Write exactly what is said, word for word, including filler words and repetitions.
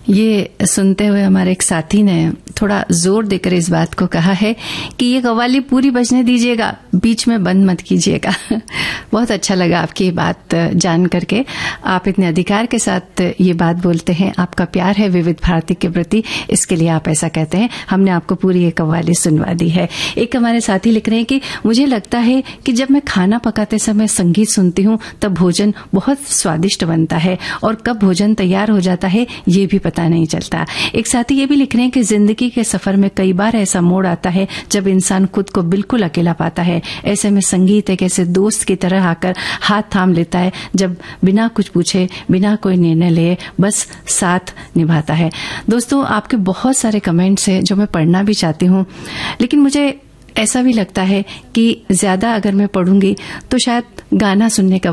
ये सुनते हुए हमारे एक साथी ने थोड़ा जोर देकर इस बात को कहा है कि ये कव्वाली पूरी बजने दीजिएगा, बीच में बंद मत कीजिएगा। बहुत अच्छा लगा आपकी ये बात जान करके। आप इतने अधिकार के साथ ये बात बोलते हैं, आपका प्यार है विविध भारती के प्रति, इसके लिए आप ऐसा कहते हैं। हमने आपको पूरी ये कव्वाली सुनवा दी है। एक हमारे साथी लिख रहे हैं कि मुझे लगता है कि जब मैं खाना पकाते समय संगीत सुनती हूँ तब भोजन बहुत स्वादिष्ट बनता है और कब भोजन तैयार हो जाता है ये भी पता नहीं चलता। एक साथी ये भी लिख रहे हैं कि जिंदगी के सफर में कई बार ऐसा मोड़ आता है जब इंसान खुद को बिल्कुल अकेला पाता है। ऐसे में संगीत एक ऐसे दोस्त की तरह आकर हाथ थाम लेता है, जब बिना कुछ पूछे, बिना कोई निर्णय लिए बस साथ निभाता है। दोस्तों, आपके बहुत सारे कमेंट्स हैं जो मैं पढ़ना भी चाहती हूँ, लेकिन मुझे ऐसा भी लगता है कि ज्यादा अगर मैं पढ़ूंगी तो शायद गाना सुनने का